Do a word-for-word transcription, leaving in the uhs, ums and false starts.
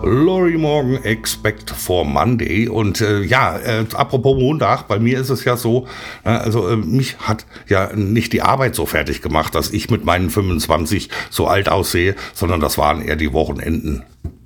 Lori Morgan, Expect for Monday. Und äh, ja, äh, apropos Montag, bei mir ist es ja so, äh, also äh, mich hat ja nicht die Arbeit so fertig gemacht, dass ich mit meinen fünfundzwanzig so alt aussehe, sondern das waren eher die Wochenenden.